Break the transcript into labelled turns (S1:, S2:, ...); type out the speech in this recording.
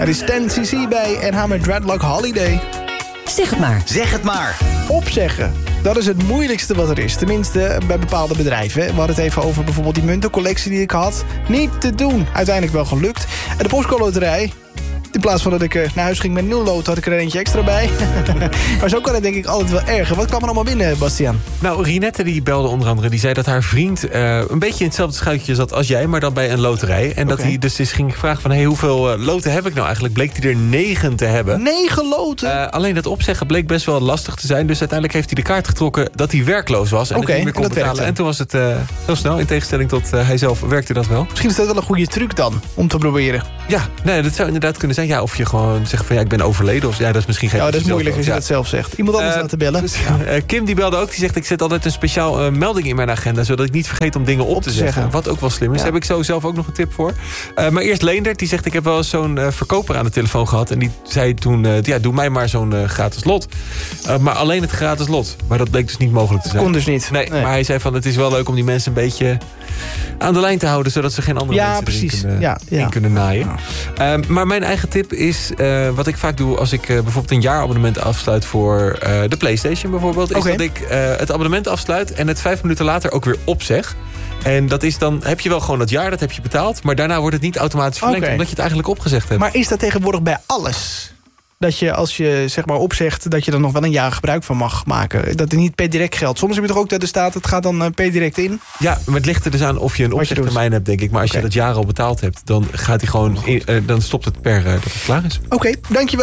S1: Het is 10cc bij en haar met Dreadlock Holiday.
S2: Zeg het maar.
S3: Zeg het maar.
S1: Opzeggen. Dat is het moeilijkste wat er is. Tenminste, bij bepaalde bedrijven. We hadden het even over bijvoorbeeld die muntencollectie die ik had. Niet te doen. Uiteindelijk wel gelukt. En de Postcode Loterij. In plaats van dat ik naar huis ging met 0 loten, had ik er eentje extra bij. Maar zo kan het denk ik altijd wel erger. Wat kwam er allemaal binnen, Bastiaan?
S4: Nou, Rinette die belde onder andere. Die zei dat haar vriend een beetje in hetzelfde schuitje zat als jij, maar dan bij een loterij. En dat hij dus ging vragen van, hoeveel loten heb ik nou eigenlijk? Bleek hij er 9 te hebben.
S1: 9 loten?
S4: Alleen dat opzeggen bleek best wel lastig te zijn. Dus uiteindelijk heeft hij de kaart getrokken dat hij werkloos was. En het niet meer kon betalen. En toen was het heel snel. In tegenstelling tot hij zelf werkte dat wel.
S1: Misschien is dat wel een goede truc dan, om te proberen.
S4: Ja, nee, dat zou inderdaad kunnen zijn. Ja, of je gewoon zegt van, ik ben overleden. Of ja, dat is misschien geen...
S1: Ja, dat is moeilijk als je dat zelf zegt. Iemand anders laten bellen.
S4: Dus, Kim die belde ook. Die zegt, ik zet altijd een speciaal melding in mijn agenda. Zodat ik niet vergeet om dingen op te zeggen. Wat ook wel slim is. Daar heb ik zo zelf ook nog een tip voor. Maar eerst Leendert. Die zegt, ik heb wel eens zo'n verkoper aan de telefoon gehad. En die zei toen, doe mij maar zo'n gratis lot. Maar alleen het gratis lot. Maar dat bleek dus niet mogelijk te zijn.
S1: Kon dus niet.
S4: Nee, maar hij zei van, het is wel leuk om die mensen een beetje aan de lijn te houden. Zodat ze geen andere mensen in kunnen naaien. Ja. Maar mijn eigen tip is, wat ik vaak doe als ik bijvoorbeeld een jaarabonnement afsluit voor de PlayStation bijvoorbeeld. Is dat ik het abonnement afsluit en het 5 minuten later ook weer opzeg. En dat is dan, heb je wel gewoon dat jaar, dat heb je betaald. Maar daarna wordt het niet automatisch verlengd, omdat je het eigenlijk opgezegd hebt.
S1: Maar is dat tegenwoordig bij alles? Dat je als je zeg maar opzegt, dat je er nog wel een jaar gebruik van mag maken. Dat het niet per direct geldt. Soms heb je toch ook dat er staat, het gaat dan per direct in? Ja,
S4: maar het ligt er dus aan of je een opzegtermijn hebt, denk ik. Maar als je dat jaar al betaald hebt, dan gaat hij gewoon dan stopt het per dat het klaar is.
S1: Oké, dankjewel.